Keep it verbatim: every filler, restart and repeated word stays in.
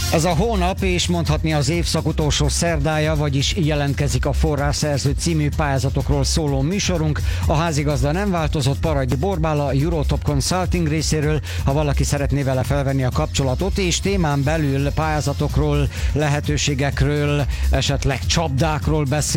Ez a hónap és mondhatni az évszak utolsó szerdája, vagyis jelentkezik a Forrásszerző című pályázatokról szóló műsorunk. A házigazda nem változott, Paradj Borbála, a Eurotop Consulting részéről. Ha valaki szeretné vele felvenni a kapcsolatot, és témán belül pályázatokról, lehetőségekről, esetleg csapdákról beszél,